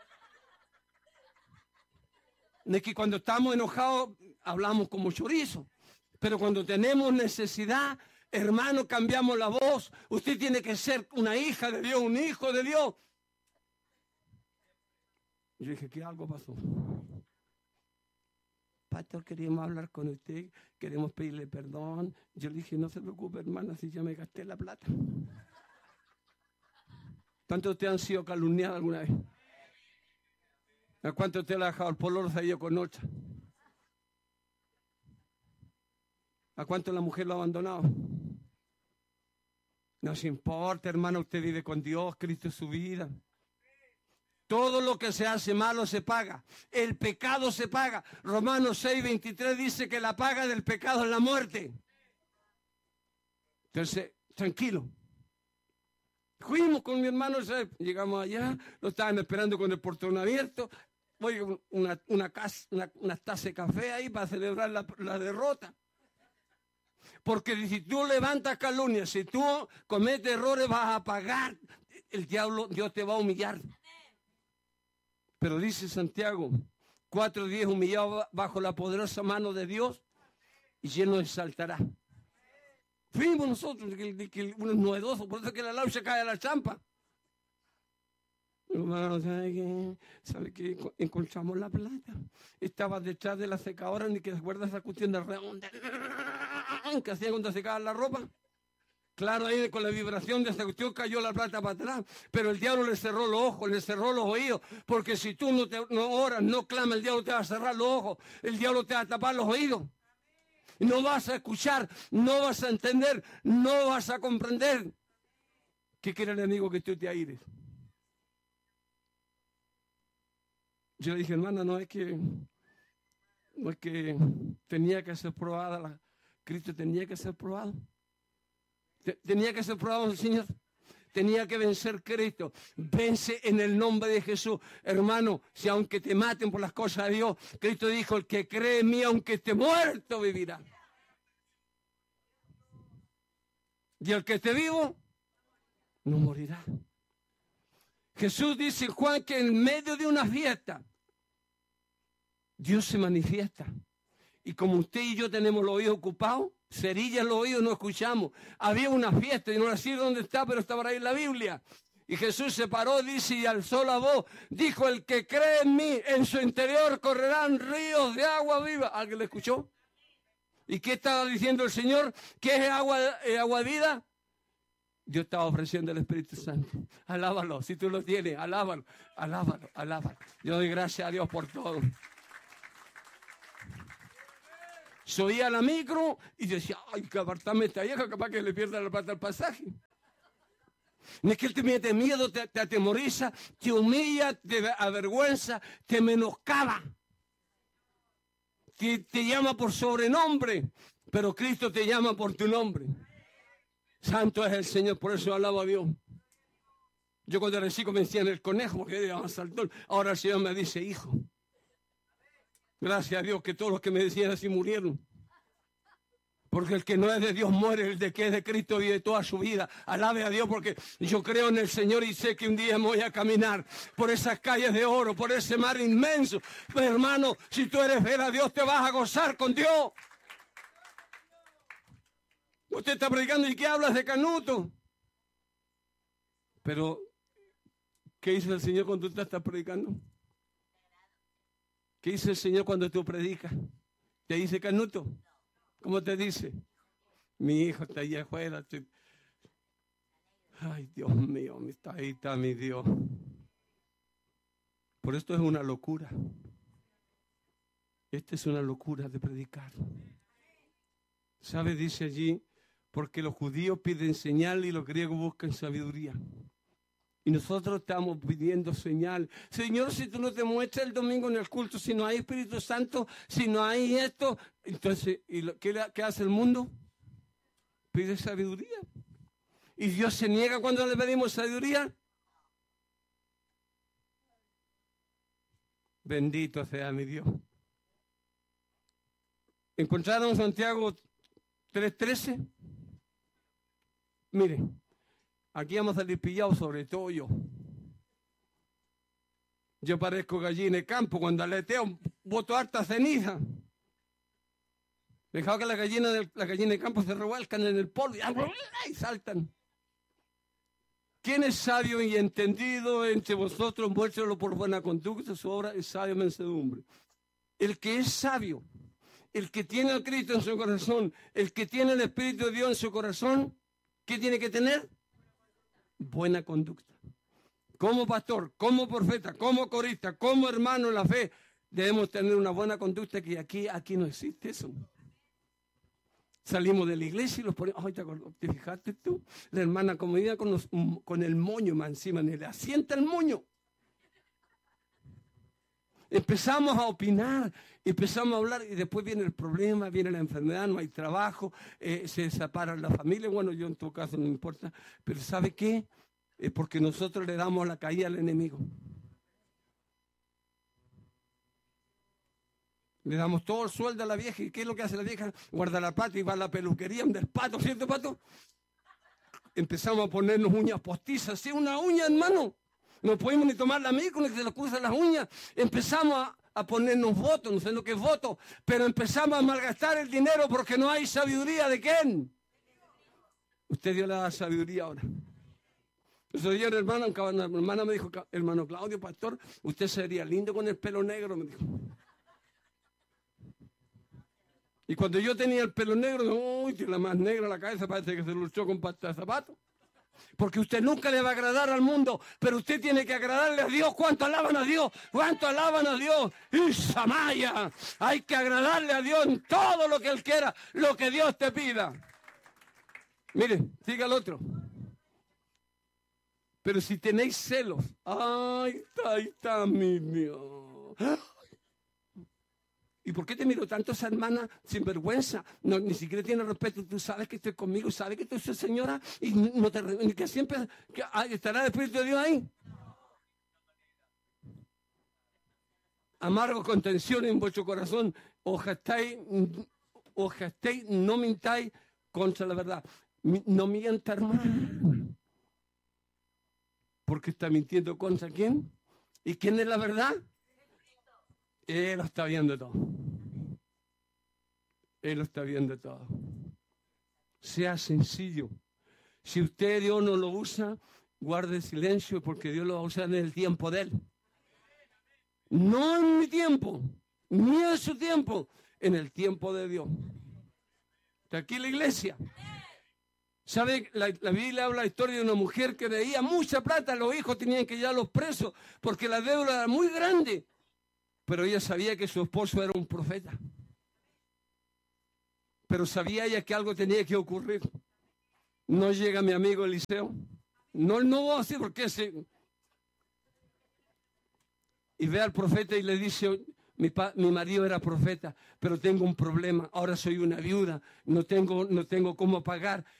Es que cuando estamos enojados hablamos como chorizo, pero cuando tenemos necesidad, hermano, cambiamos la voz. Usted tiene que ser una hija de Dios, un hijo de Dios. Yo dije que algo pasó. Pastor, queríamos hablar con usted, queremos pedirle perdón. Yo le dije, no se preocupe, hermana, si ya me gasté la plata. ¿Cuántos de ustedes han sido calumniados alguna vez? ¿A cuántos de ustedes le ha dejado el pololo se ha ido con otra? ¿A cuántos la mujer lo ha abandonado? No se importa, hermano, usted vive con Dios, Cristo es su vida. Todo lo que se hace malo se paga. El pecado se paga. Romanos seis, veintitrés dice que la paga del pecado es la muerte. Entonces, tranquilo. Fuimos con mi hermano, llegamos allá, lo estaban esperando con el portón abierto. Voy una, una, casa, una, una taza de café ahí para celebrar la, la derrota. Porque si tú levantas calumnias, si tú cometes errores, vas a pagar. El diablo, Dios te va a humillar. Pero dice Santiago cuatro diez, humillado bajo la poderosa mano de Dios y Él nos exaltará. Fuimos nosotros, que, que unos novedosos, por eso es que la laucha cae a la champa. Hermano, ¿sabe qué? ¿Sabe qué? Encontramos la plata. Estaba detrás de la secadora, ni que se acuerda esa cuestión de redonda que hacía cuando secaban la ropa. Claro, ahí con la vibración de esa cuestión cayó la plata para atrás, pero el diablo le cerró los ojos, le cerró los oídos, porque si tú no, te, no oras, no clamas, el diablo te va a cerrar los ojos, el diablo te va a tapar los oídos. No vas a escuchar, no vas a entender, no vas a comprender. ¿Qué quiere el enemigo? Que tú te aires. Yo le dije, hermana, no es que, no es que tenía que ser probada, la, Cristo tenía que ser probado. Tenía que ser probado el Señor. Tenía que vencer Cristo. Vence en el nombre de Jesús. Hermano, si aunque te maten por las cosas de Dios, Cristo dijo, el que cree en mí, aunque esté muerto, vivirá. Y el que esté vivo, no morirá. Jesús dice, Juan, que en medio de una fiesta, Dios se manifiesta. Y como usted y yo tenemos los oídos ocupados, cerillas los oídos, no escuchamos. Había una fiesta, y no sé dónde está, pero estaba ahí en la Biblia. Y Jesús se paró, dice, y alzó la voz. Dijo, el que cree en mí, en su interior correrán ríos de agua viva. ¿Alguien le escuchó? ¿Y qué estaba diciendo el Señor? ¿Qué es agua, eh, agua vida? Dios estaba ofreciendo el Espíritu Santo. Alábalo, si tú lo tienes, alábalo, alábalo, alábalo. Yo doy gracias a Dios por todo. Subía a la micro y decía, ay, que apartarme esta vieja, capaz que le pierda la plata al pasaje. No es que él te mete miedo, te, te atemoriza, te humilla, te avergüenza, te menoscaba. Te, te llama por sobrenombre, pero Cristo te llama por tu nombre. Santo es el Señor, por eso alabo a Dios. Yo cuando era chico me decían el conejo, porque era más saltón. Ahora el Señor me dice hijo. Gracias a Dios que todos los que me decían así murieron. Porque el que no es de Dios muere, el de que es de Cristo vive toda su vida. Alabe a Dios porque yo creo en el Señor y sé que un día me voy a caminar por esas calles de oro, por ese mar inmenso. Pero hermano, si tú eres fiel a Dios, te vas a gozar con Dios. Usted está predicando y ¿qué hablas de Canuto? Pero, ¿qué dice el Señor cuando tú estás predicando? ¿Qué dice el Señor cuando tú predicas? ¿Te dice Canuto? ¿Cómo te dice? Mi hijo está allá afuera. Estoy... Ay, Dios mío, está ahí está mi Dios. Por esto es una locura. Esta es una locura de predicar. ¿Sabe? Dice allí, porque los judíos piden señal y los griegos buscan sabiduría. Y nosotros estamos pidiendo señal. Señor, si tú no te muestras el domingo en el culto, si no hay Espíritu Santo, si no hay esto, entonces, ¿y lo, qué, qué hace el mundo? Pide sabiduría. ¿Y Dios se niega cuando le pedimos sabiduría? Bendito sea mi Dios. ¿Encontraron Santiago tres trece? Miren. Aquí vamos a salir pillados, sobre todo yo. Yo parezco gallina de campo, cuando aleteo boto harta ceniza. Dejado que la gallina, de, la gallina de campo se revuelcan en el polvo y, y saltan. ¿Quién es sabio y entendido entre vosotros? Muéstralo por buena conducta, su obra es sabio mansedumbre. El que es sabio, el que tiene a Cristo en su corazón, el que tiene el Espíritu de Dios en su corazón, ¿qué tiene que tener? Buena conducta. Como pastor, como profeta, como corista, como hermano en la fe, debemos tener una buena conducta que aquí, aquí no existe eso. Salimos de la iglesia y los ponemos, ay, ¿te, ¿te fijaste tú? La hermana como iba con, los, con el moño más encima, ni le asienta el moño. Empezamos a opinar, empezamos a hablar y después viene el problema, viene la enfermedad, no hay trabajo, eh, se separa la familia. Bueno, yo en tu caso no me importa, pero ¿sabe qué? Es porque nosotros le damos la caída al enemigo. Le damos todo el sueldo a la vieja. ¿Y qué es lo que hace la vieja? Guarda la plata y va a la peluquería del pato, ¿cierto, pato? Empezamos a ponernos uñas postizas, ¿sí? Una uña, hermano. No podemos ni tomar la micro, ni que se nos cruzan las uñas. Empezamos a, a ponernos votos, no sé lo que es voto, pero empezamos a malgastar el dinero porque no hay sabiduría. ¿De quién? Usted dio la sabiduría ahora. Eso dio una hermana, una hermana me dijo, hermano Claudio, pastor, usted sería lindo con el pelo negro, me dijo. Y cuando yo tenía el pelo negro, uy, tiene la más negra la cabeza, parece que se luchó con pasta de zapato. Porque usted nunca le va a agradar al mundo, pero usted tiene que agradarle a Dios. ¿Cuánto alaban a Dios? ¿Cuánto alaban a Dios? ¡Y Samaya! Hay que agradarle a Dios en todo lo que Él quiera, lo que Dios te pida. Mire, siga el otro. Pero si tenéis celos, ¡ay, ahí está mi Dios! ¿Y por qué te miro tanto esa hermana sin vergüenza? No, ni siquiera tiene respeto. Tú sabes que estoy conmigo, sabes que tú soy señora y no te, que siempre que, ay, estará el Espíritu de Dios ahí. Amargo contención en vuestro corazón, ojaltáis, ojaltáis, no mintáis contra la verdad. No mienta, hermano. Porque está mintiendo contra quién. ¿Y quién es la verdad? Él lo está viendo todo. Él lo está viendo todo. Sea sencillo. Si usted, Dios no lo usa, guarde silencio porque Dios lo va a usar en el tiempo de Él. No en mi tiempo, ni en su tiempo, en el tiempo de Dios. Está aquí la iglesia. ¿Sabe? La, la Biblia habla la historia de una mujer que debía mucha plata. Los hijos tenían que llevarlos presos porque la deuda era muy grande. Pero ella sabía que su esposo era un profeta. Pero sabía ella que algo tenía que ocurrir. No llega mi amigo Eliseo. No, no voy a decir por qué se... Y ve al profeta y le dice, mi, pa, mi marido era profeta, pero tengo un problema, ahora soy una viuda, no tengo, no tengo cómo pagar.